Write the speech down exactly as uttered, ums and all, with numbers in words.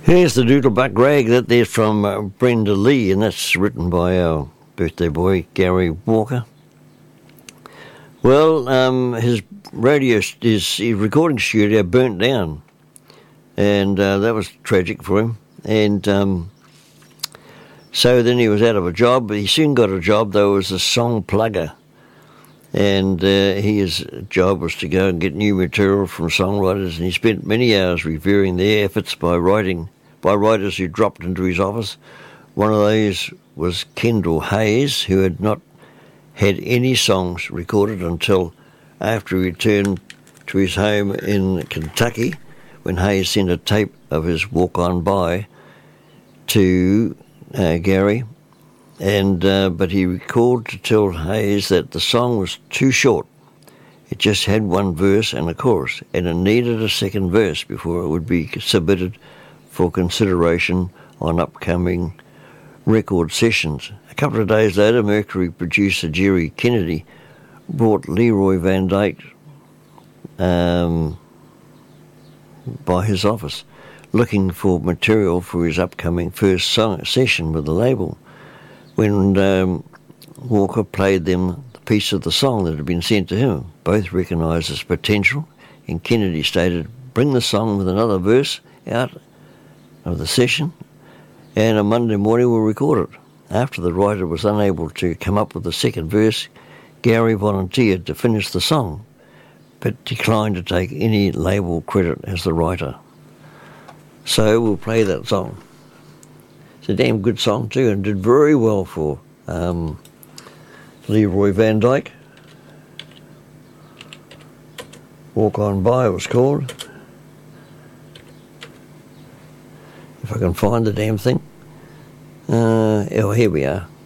Here's the Doodlebuck Rag. That there's from uh, Brenda Lee, and that's written by our birthday boy, Gary Walker. Well, um, his radio, his, his recording studio burnt down, and uh, that was tragic for him. And um, so then he was out of a job. He soon got a job, though, as a song plugger. And uh, his job was to go and get new material from songwriters, and he spent many hours reviewing their efforts by writing by writers who dropped into his office. One of these was Kendall Hayes, who had not had any songs recorded until after he returned to his home in Kentucky, when Hayes sent a tape of his Walk On By to uh, Gary. And uh, but he recalled to tell Hayes that the song was too short. It just had one verse and a chorus, and it needed a second verse before it would be submitted for consideration on upcoming record sessions. A couple of days later, Mercury producer Jerry Kennedy brought Leroy Van Dyke um, by his office, looking for material for his upcoming first song session with the label. When um, Walker played them the piece of the song that had been sent to him, both recognised its potential, and Kennedy stated, "Bring the song with another verse out of the session, and on Monday morning we'll record it." After the writer was unable to come up with the second verse, Gary volunteered to finish the song, but declined to take any label credit as the writer. So we'll play that song. It's a damn good song too, and did very well for um, Leroy Van Dyke. Walk On By it was called. If I can find the damn thing. Uh, oh, here we are.